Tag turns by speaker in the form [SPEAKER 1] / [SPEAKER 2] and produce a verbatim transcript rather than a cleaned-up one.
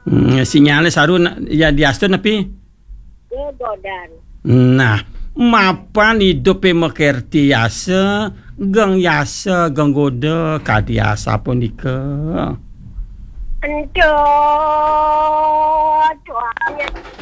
[SPEAKER 1] Hmm, sinyalnya sarun ya diasteun tapi.
[SPEAKER 2] Godan.
[SPEAKER 1] Nah, mapan hidup mekerti yasa, gang yasa, gang goda, kadiasa pun dike.
[SPEAKER 2] Aduh, tuanya